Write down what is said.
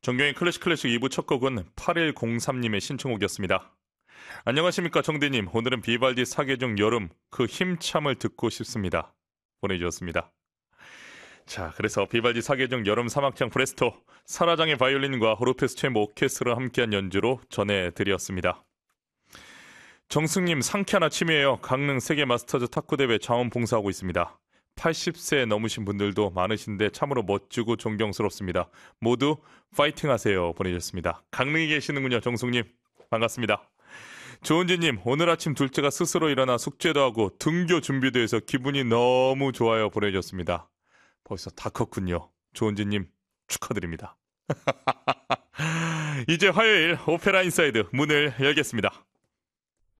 정경의 클래식 2부 첫 곡은 8103님의 신청곡이었습니다. 안녕하십니까 정대님. 오늘은 비발디 사계절 여름 그 힘참을 듣고 싶습니다. 보내주셨습니다. 자, 그래서 비발디 사계절 여름 사막장 프레스토 사라장의 바이올린과 호르페스 체모 오케스트라 함께한 연주로 전해드렸습니다. 정승님, 상쾌한 아침이에요. 강릉 세계 마스터즈 탁구대회 자원봉사하고 있습니다. 80세 넘으신 분들도 많으신데 참으로 멋지고 존경스럽습니다. 모두 파이팅 하세요. 보내주셨습니다. 강릉에 계시는군요. 정숙님, 반갑습니다. 조은지님, 오늘 아침 둘째가 스스로 일어나 숙제도 하고 등교 준비도 해서 기분이 너무 좋아요. 보내주셨습니다. 벌써 다 컸군요. 조은지님, 축하드립니다. 이제 화요일 오페라 인사이드 문을 열겠습니다.